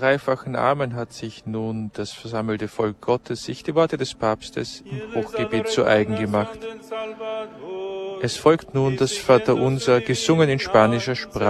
dreifachen Amen hat sich nun das versammelte Volk Gottes sich die Worte des Papstes im Hochgebet zu eigen gemacht. Es folgt nun das Vaterunser, gesungen in spanischer Sprache.